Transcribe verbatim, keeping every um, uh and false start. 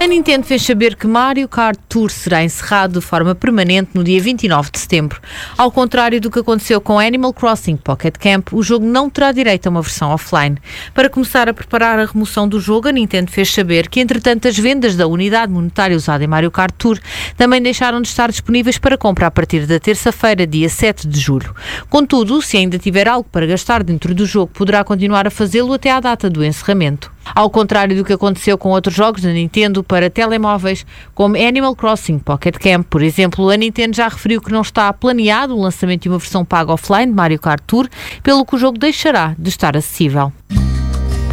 A Nintendo fez saber que Mario Kart Tour será encerrado de forma permanente no dia vinte e nove de setembro. Ao contrário do que aconteceu com Animal Crossing Pocket Camp, o jogo não terá direito a uma versão offline. Para começar a preparar a remoção do jogo, a Nintendo fez saber que, entretanto, as vendas da unidade monetária usada em Mario Kart Tour também deixaram de estar disponíveis para compra a partir da terça-feira, dia sete de julho. Contudo, se ainda tiver algo para gastar dentro do jogo, poderá continuar a fazê-lo até à data do encerramento. Ao contrário do que aconteceu com outros jogos da Nintendo para telemóveis, como Animal Crossing Pocket Camp, por exemplo, a Nintendo já referiu que não está planeado o lançamento de uma versão paga offline de Mario Kart Tour, pelo que o jogo deixará de estar acessível.